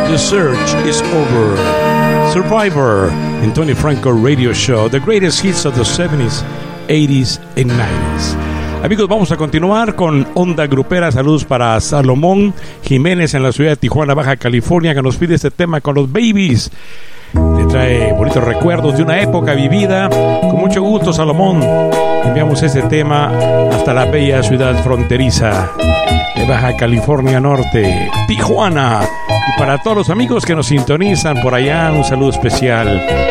The search is over. Survivor in Tony Franco Radio Show. The greatest hits of the 70s, 80s and 90s. Amigos, vamos a continuar con Onda Grupera. Saludos para Salomón Jiménez en la ciudad de Tijuana, Baja California, que nos pide este tema con los Babies. Le trae bonitos recuerdos de una época vivida. Con mucho gusto, Salomón, enviamos este tema hasta la bella ciudad fronteriza de Baja California Norte, Tijuana. Y para todos los amigos que nos sintonizan por allá, un saludo especial.